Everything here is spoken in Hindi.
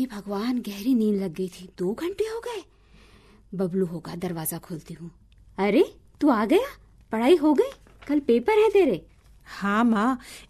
भगवान, गहरी नींद लग गई थी। 2 घंटे हो गए। बबलू होगा, दरवाजा खोलती हूँ। अरे तू आ गया, पढ़ाई हो गई? कल पेपर है तेरे। हाँ माँ,